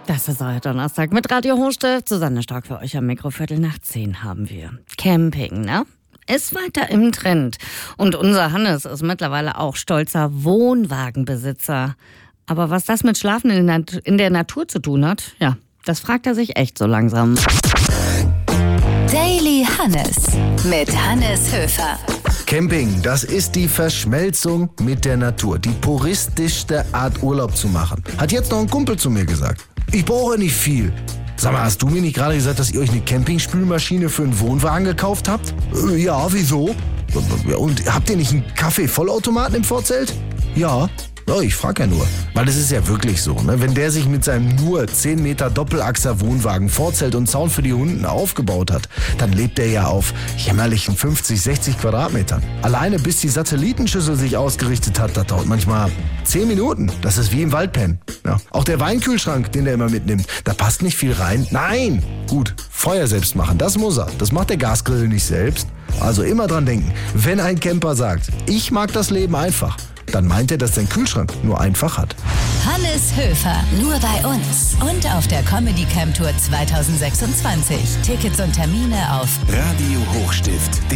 Das ist euer Donnerstag mit Radio Hochstift. Susanne Stark für euch am Mikro. 9:15 haben wir. Camping, ne? Ist weiter im Trend. Und unser Hannes ist mittlerweile auch stolzer Wohnwagenbesitzer. Aber was das mit Schlafen in der Natur zu tun hat, ja, das fragt er sich echt so langsam. Daily Hannes mit Hannes Höfer. Camping, das ist die Verschmelzung mit der Natur. Die puristischste Art, Urlaub zu machen. Hat jetzt noch ein Kumpel zu mir gesagt. Ich brauche nicht viel. Sag mal, hast du mir nicht gerade gesagt, dass ihr euch eine Campingspülmaschine für einen Wohnwagen gekauft habt? Ja, wieso? Und habt ihr nicht einen Kaffee-Vollautomaten im Vorzelt? Ja. Oh, ich frage ja nur, weil es ist ja wirklich so, ne? Wenn der sich mit seinem nur 10 Meter Doppelachser Wohnwagen Vorzelt und Zaun für die Hunde aufgebaut hat, dann lebt er ja auf jämmerlichen 50, 60 Quadratmetern. Alleine bis die Satellitenschüssel sich ausgerichtet hat, das dauert manchmal 10 Minuten. Das ist wie im Waldpennen. Ja. Auch der Weinkühlschrank, den er immer mitnimmt, da passt nicht viel rein. Nein! Gut, Feuer selbst machen, das muss er. Das macht der Gasgrill nicht selbst. Also immer dran denken, wenn ein Camper sagt, ich mag das Leben einfach, dann meint er, dass sein Kühlschrank nur einfach hat. Hannes Höfer, nur bei uns. Und auf der Comedy Camp Tour 2026. Tickets und Termine auf Radio Hochstift.